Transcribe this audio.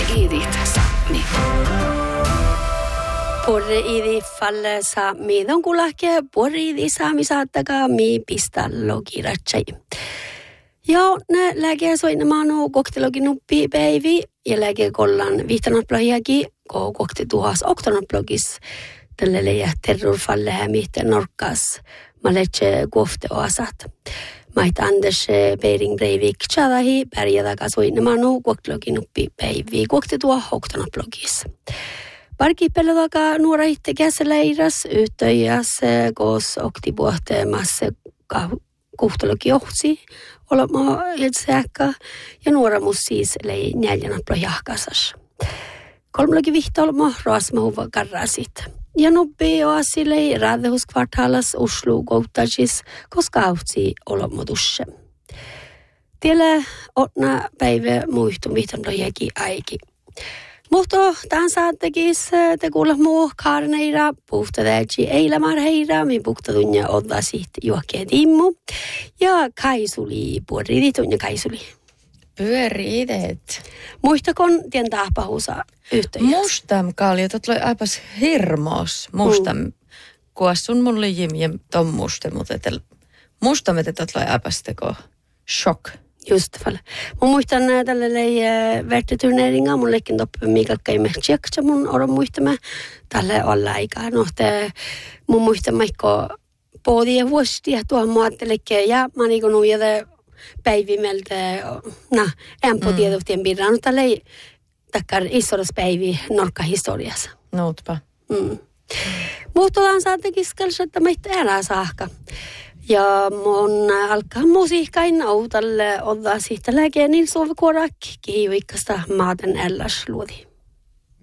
idit Sápmi. Porre idi falle Sápmi don kulahke, porre idi Sámi saattakaa mi pistallo kiratsai. Ja ne läge soinamano koktelogi nuppi päivi ja läge kollan vihtanatplahiaki, ko kokte tuhas oktanatplogis tälle leijä terrorfalle hämihten norkas maletse kofte oasat. Mait Anders Bering Breivik chadahi pärjätäkä soinamano koktelogi nuppi päivi kokte tuha oktanatplogis. Parkipelotaka nuora itte käsileiras yhteijäs koos oktipuhteemassa kuhtalogi ohsi olema iltsäkka ja nuora mus siis lei neljänaplo jahkasas. Kolmlogi vihta olema rasmahuva karrasit. Ja nobbe oasi lei radehuskvartalas Oslo koutasis koska autsi olema dusse. Tiellä otna päivä muistun vihtanaplo jäki aiki. Mutta tämän saattekis te kuulla muu kaarneira, puhta täytyy eilämär heira, mi puhta tunnia odda siht juokkeen timmu. Ja kaisuli, puoridit tunnia kaisuli. Pyöriidet. Muistakon tien tahpahuusa yhteydessä? Mustam kalja, tot loi aipas hirmos. Mustam, kuassun mun lijim ja ton muste, mutta mustam, että tot loi aipas teko shock. Just fall. Mä muistan tälle vertiturneringa, mun leikin toppe miikakka ime tseksa mun oron muistamme tälle olla aikaa. No, mun muistamme ikko podia vuostia tuohon muattelekkeen ja mä niinku nuijade päivimeltä, en po tiedoftien birran, mutta tälle takkar isoras päivi norkkahistoriassa. Noutpa. Mutta on saatte kiskelsa, että meitä enää saakka. Ja mun alkaa musiikkain autalle odda siitä lääkeen niin suovikuorakki, kiivikkasta maaten älläs luodi.